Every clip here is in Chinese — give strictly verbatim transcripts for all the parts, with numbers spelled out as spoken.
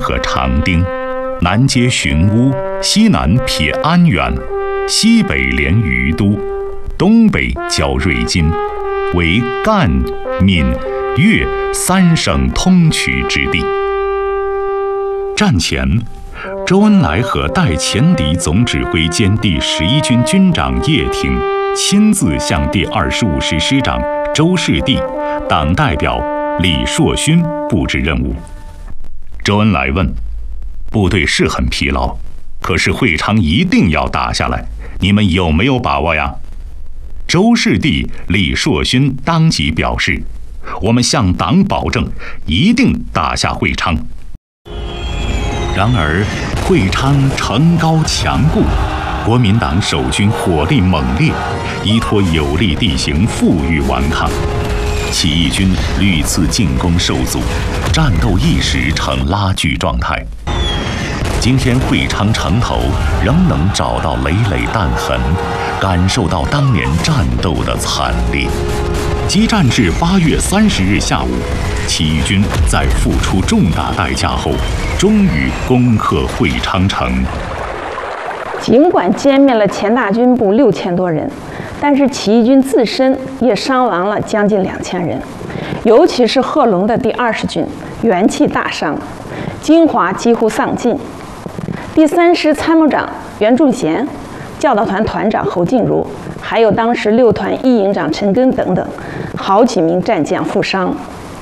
河长汀，南接寻乌，西南撇安远，西北连于都，东北交瑞金，为赣、闽、粤三省通衢之地。战前，周恩来和代前敌总指挥兼第十一军军长叶挺亲自向第二十五师师长周士第、党代表李硕勋布置任务。周恩来问：部队是很疲劳，可是会昌一定要打下来，你们有没有把握呀？周士第、李硕勋当即表示：我们向党保证，一定打下会昌。然而，会昌城高墙固，国民党守军火力猛烈，依托有利地形负隅顽抗，起义军屡次进攻受阻，战斗一时呈拉锯状态。今天会昌城头仍能找到累累弹痕，感受到当年战斗的惨烈。激战至八月三十日下午，起义军在付出重大代价后，终于攻克会昌城。 尽管歼灭了钱大军部六千多人，但是起义军自身也伤亡了将近两千人，尤其是贺龙的第二十军元气大伤，精华几乎丧尽。第三师参谋长袁仲贤、教导团团长侯静茹，还有当时六团一营长陈赓等等好几名战将负伤。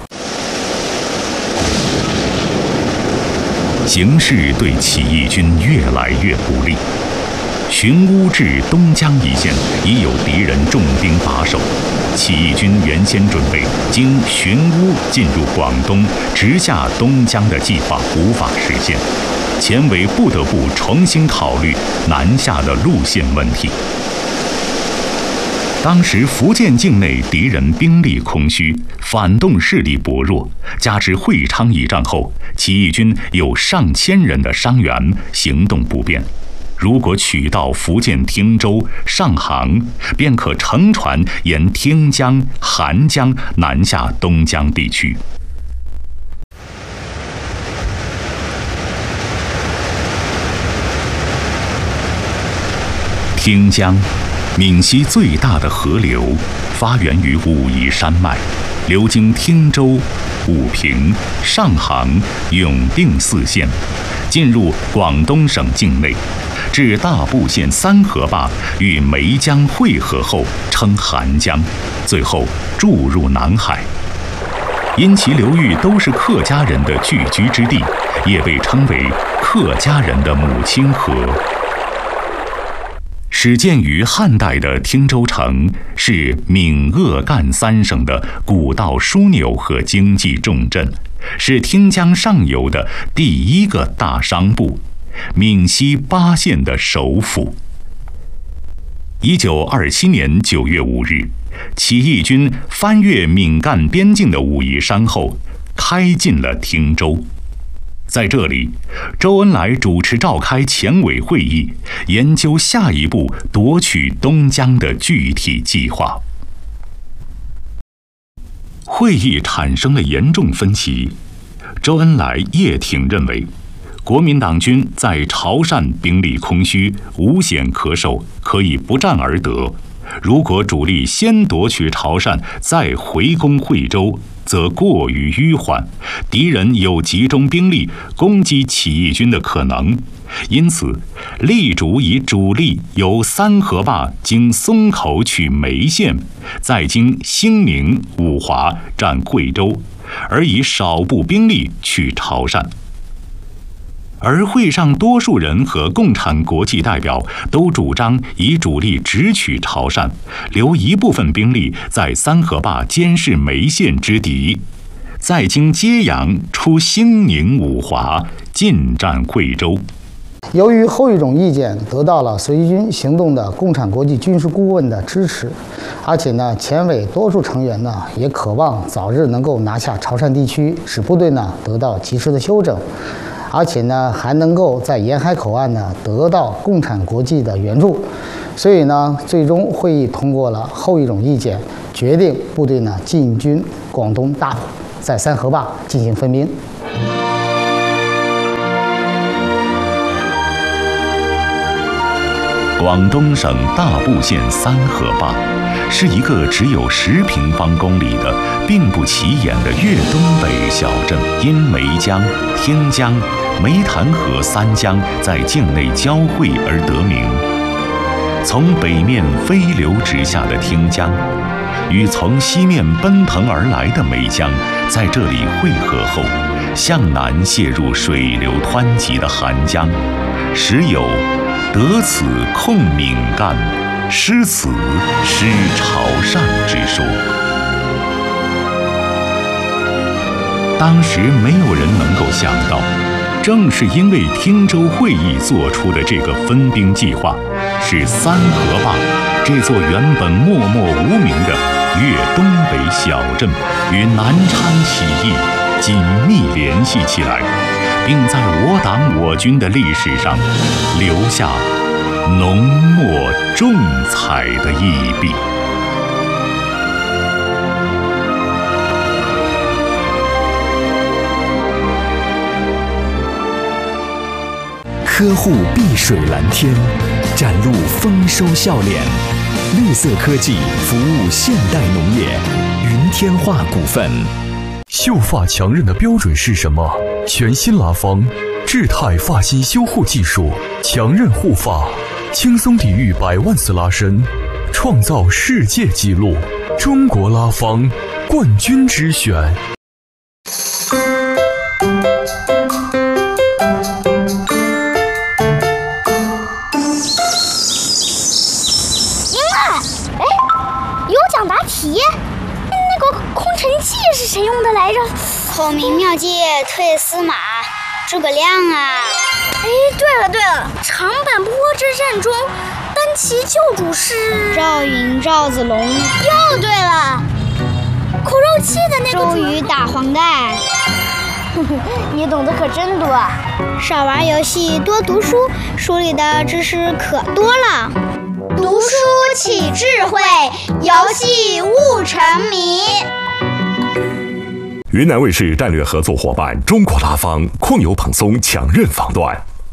形势对起义军越来越不利，寻乌至东江一线已有敌人重兵把守，起义军原先准备经寻乌进入广东，直下东江的计划无法实现，前委不得不重新考虑南下的路线问题。当时福建境内敌人兵力空虚，反动势力薄弱，加之会昌一战后，起义军有上千人的伤员，行动不便。如果取到福建汀州、上杭，便可乘船沿汀江、韩江南下东江地区。汀江，闽西最大的河流，发源于武夷山脉，流经汀州、武平、上杭、永定四县，进入广东省境内，至大埔县三河坝与梅江汇合后称韩江，最后注入南海。因其流域都是客家人的聚居之地，也被称为客家人的母亲河。始建于汉代的汀州城是闽鄂赣三省的古道枢纽和经济重镇，是汀江上游的第一个大商埠，闽西八县的首府。一九二七年九月五日，起义军翻越闽赣边境的武夷山后，开进了汀州。在这里，周恩来主持召开前委会议，研究下一步夺取东江的具体计划。会议产生了严重分歧。周恩来、叶挺认为，国民党军在潮汕兵力空虚，无险可守，可以不战而得。如果主力先夺取潮汕，再回攻惠州，则过于迂缓，敌人有集中兵力攻击起义军的可能。因此，力主以主力由三河坝经松口取梅县，再经兴宁、五华占贵州，而以少部兵力取潮汕。而会上多数人和共产国际代表都主张以主力直取潮汕，留一部分兵力在三河坝监视梅县之敌，再经揭阳出兴宁、五华，进占惠州。 由于后一种意见得到了随军行动的共产国际军事顾问的支持，而且呢，前委多数成员呢也渴望早日能够拿下潮汕地区，使部队呢得到及时的休整。而且呢，还能够在沿海口岸呢得到共产国际的援助，所以呢，最终会议通过了后一种意见，决定部队呢进军广东大埔，在三河坝进行分兵。 广东省大埔县三河坝，是一个只有十平方公里的并不起眼的粤东北小镇，因梅江、汀江、梅潭河三江在境内交汇而得名。从北面飞流直下的汀江，与从西面奔腾而来的梅江在这里汇合后，向南泻入水流湍急的韩江，时有得此控闽干，失此失潮汕之说。当时没有人能够想到，正是因为汀州会议做出的这个分兵计划，使三河坝这座原本默默无名的粤东北小镇与南昌起义紧密联系起来，并在我党我军的历史上留下浓墨重彩的一笔。 呵护碧水蓝天，展露丰收笑脸。绿色科技服务现代农业，云天化股份。 秀发强韧的标准是什么？全新拉芳智泰发型修护技术，强韧护发，轻松抵御百万次拉伸，创造世界纪录。中国拉芳冠军之选。 抢答题，那个空城计是谁用的来着？ 孔明妙计退司马，诸葛亮啊！ 哎，对了对了，长坂坡之战中，单骑救主是赵云、赵子龙。 又对了，苦肉计的那个周瑜打黄盖。 你懂得可真多啊！ 少玩游戏，多读书，书里的知识可多了。 读书起智慧，游戏悟沉迷。 云南卫视战略合作伙伴中国拉芳控油蓬松强韧防断，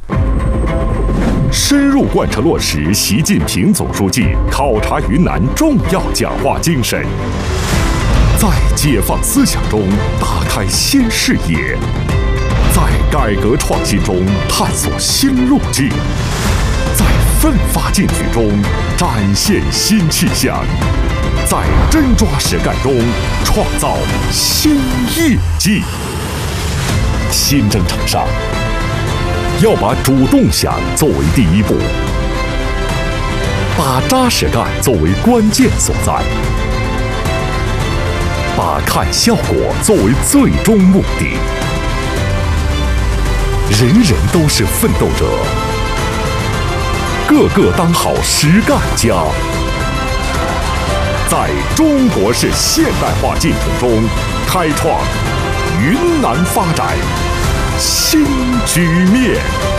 深入贯彻落实习近平总书记考察云南重要讲话精神，在解放思想中打开新视野，在改革创新中探索新路径，在奋发进取中展现新气象，在真抓实干中创造新业绩。新征程上，要把主动想作为第一步，把扎实干作为关键所在，把看效果作为最终目的。人人都是奋斗者，个个当好实干家。在中国式现代化进程中，开创云南发展新局面。